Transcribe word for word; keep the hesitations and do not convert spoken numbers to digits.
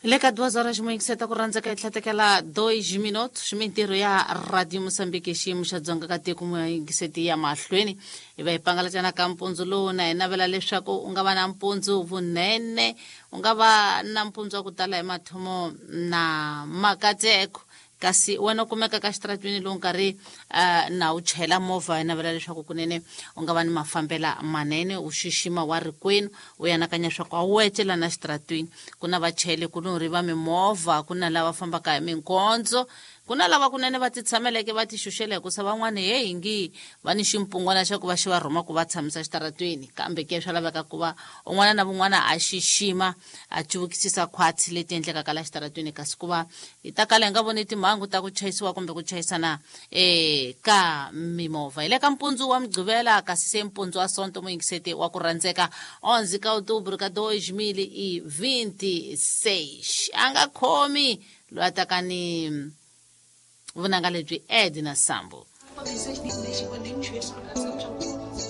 Le ka duas horas moingiseta ku rhandza ka itlhatekela dois minutos mintirho ya Radio Mozambique xiyimo xa dzonga ka tiko moingiseti ya mahlweni i va hi pangalatana ka mpundzu lowu na hi navela leswaku u nga va na mpundzu vunene u nga va na mpundzu wa ku tala hi mathomo na makateko kasi wena kumeka ka xitratwini lowu nkarhi uh, na u chela movha hi navela leswaku kunene u nga va ni mafambela manene u xixima wa rikwenu u yanakanya swa ku a wu etlela na xitratwini ku na vachele ku ri va mimovha ku na lava fambaka hi mingondzo ku na lava kunene va ti tshameleke va ti xuxela hi ku sa van'wana he hi ngi va ni ximpungwana xa ku va xi va rhuma ku va tshamisa xitaratweni kambe ke swa laveka ku va un'wana na vun'wana a xixima a cuvukisisa khwatsi leti endlekaka la xitaratweni kasi ku va hi ta kala hi nga voni timhangu ta ku chayisiwa kumbe ku chayisana eh ka mimovha hi le ka mpundzu wa mgqivela kasi se mpundzu wa sonto moyingiseti wa ku rhandzeka onze ka outubro ka dois mil e vinte e seis a nga khomi lo atakani vunanga lebyi Edna Sambo.